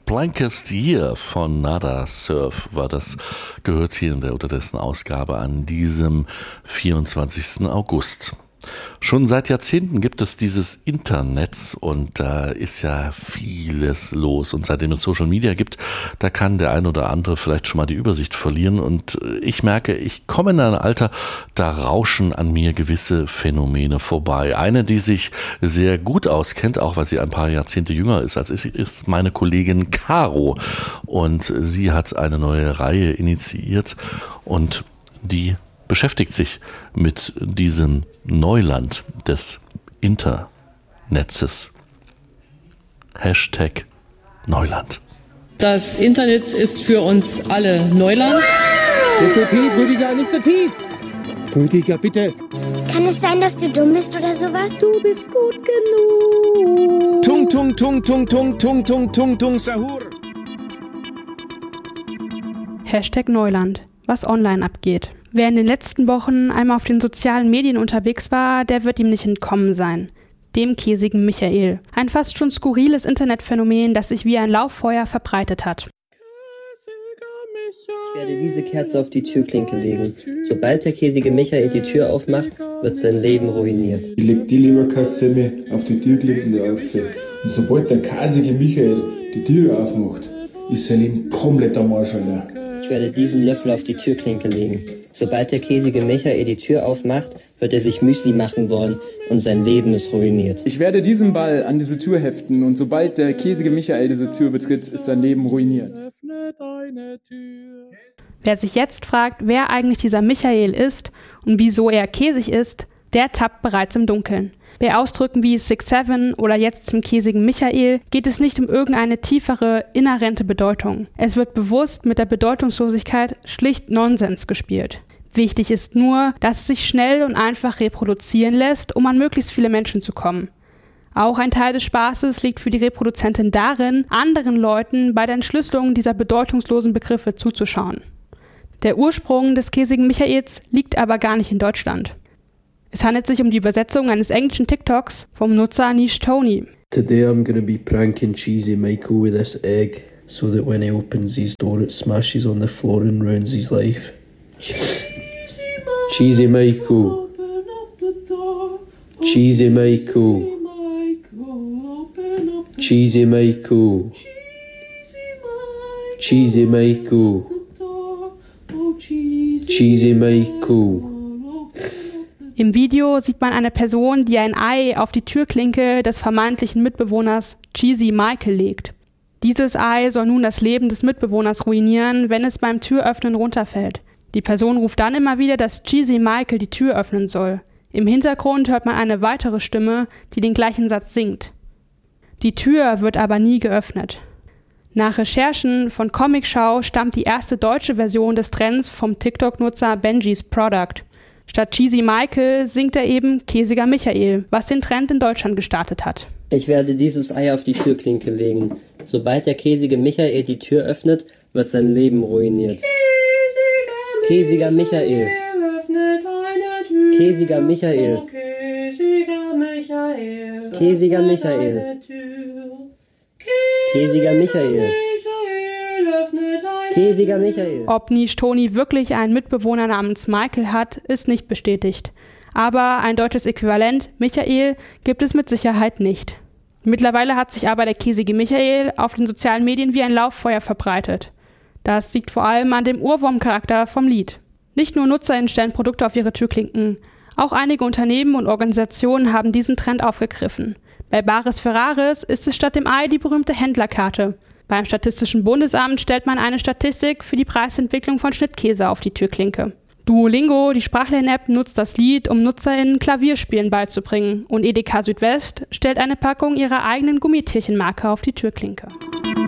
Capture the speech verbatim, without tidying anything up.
Blankest Year von Nada Surf war das, gehört hier in der unterdessen Ausgabe an diesem vierundzwanzigsten August. Schon seit Jahrzehnten gibt es dieses Internet und da ist ja vieles los. Und seitdem es Social Media gibt, da kann der ein oder andere vielleicht schon mal die Übersicht verlieren. Und ich merke, ich komme in ein Alter, da rauschen an mir gewisse Phänomene vorbei. Eine, die sich sehr gut auskennt, auch weil sie ein paar Jahrzehnte jünger ist als ich, ist meine Kollegin Caro. Und sie hat eine neue Reihe initiiert und die beschäftigt sich mit diesem Neuland des Internetzes. Hashtag Neuland. Das Internet ist für uns alle Neuland. Nicht so tief, Rüdiger, nicht so tief. Rüdiger, bitte. Kann es sein, dass du dumm bist oder sowas? Du bist gut genug. Tung, tung, tung, tung, tung, tung, tung, tung, tung, Sahur. Hashtag Neuland. Was online abgeht. Wer in den letzten Wochen einmal auf den sozialen Medien unterwegs war, der wird ihm nicht entkommen sein. Dem käsigen Michael. Ein fast schon skurriles Internetphänomen, das sich wie ein Lauffeuer verbreitet hat. Ich werde diese Kerze auf die Türklinke legen. Sobald der käsige Michael die Tür aufmacht, wird sein Leben ruiniert. Ich leg die Leberkassemme auf die Türklinken auf. Und sobald der käsige Michael die Tür aufmacht, ist sein Leben komplett am Arsch, Alter. Ich werde diesen Löffel auf die Türklinke legen. Sobald der käsige Michael die Tür aufmacht, wird er sich Müsli machen wollen und sein Leben ist ruiniert. Ich werde diesen Ball an diese Tür heften und sobald der käsige Michael diese Tür betritt, ist sein Leben ruiniert. Wer sich jetzt fragt, wer eigentlich dieser Michael ist und wieso er käsig ist, der tappt bereits im Dunkeln. Bei Ausdrücken wie Six Seven oder jetzt zum käsigen Michael geht es nicht um irgendeine tiefere, inhärente Bedeutung. Es wird bewusst mit der Bedeutungslosigkeit schlicht Nonsens gespielt. Wichtig ist nur, dass es sich schnell und einfach reproduzieren lässt, um an möglichst viele Menschen zu kommen. Auch ein Teil des Spaßes liegt für die Reproduzentin darin, anderen Leuten bei der Entschlüsselung dieser bedeutungslosen Begriffe zuzuschauen. Der Ursprung des käsigen Michaels liegt aber gar nicht in Deutschland. Es handelt sich um die Übersetzung eines englischen TikToks vom Nutzer Niche Tony. Today I'm gonna be pranking Cheesy Michael with this egg, so that when he opens his door it smashes on the floor and ruins his life. Cheesy Michael. Cheesy Michael. Cheesy Michael. Cheesy Michael. Cheesy Michael. Im Video sieht man eine Person, die ein Ei auf die Türklinke des vermeintlichen Mitbewohners Cheesy Michael legt. Dieses Ei soll nun das Leben des Mitbewohners ruinieren, wenn es beim Türöffnen runterfällt. Die Person ruft dann immer wieder, dass Cheesy Michael die Tür öffnen soll. Im Hintergrund hört man eine weitere Stimme, die den gleichen Satz singt. Die Tür wird aber nie geöffnet. Nach Recherchen von Comicshow stammt die erste deutsche Version des Trends vom TikTok-Nutzer Benji's Product. Statt Cheesy Michael singt er eben käsiger Michael, was den Trend in Deutschland gestartet hat. Ich werde dieses Ei auf die Türklinke legen. Sobald der käsige Michael die Tür öffnet, wird sein Leben ruiniert. Käsiger Michael. Käsiger Michael. Käsiger Michael. Käsiger Michael. Käsiger Michael. Ob Niche Tony wirklich einen Mitbewohner namens Michael hat, ist nicht bestätigt. Aber ein deutsches Äquivalent, Michael, gibt es mit Sicherheit nicht. Mittlerweile hat sich aber der käsige Michael auf den sozialen Medien wie ein Lauffeuer verbreitet. Das liegt vor allem an dem Ohrwurmcharakter vom Lied. Nicht nur NutzerInnen stellen Produkte auf ihre Türklinken, auch einige Unternehmen und Organisationen haben diesen Trend aufgegriffen. Bei Bares Ferraris ist es statt dem Ei die berühmte Händlerkarte. Beim Statistischen Bundesamt stellt man eine Statistik für die Preisentwicklung von Schnittkäse auf die Türklinke. Duolingo, die Sprachlern-App, nutzt das Lied, um NutzerInnen Klavierspielen beizubringen. Und Edeka Südwest stellt eine Packung ihrer eigenen Gummitierchenmarke auf die Türklinke.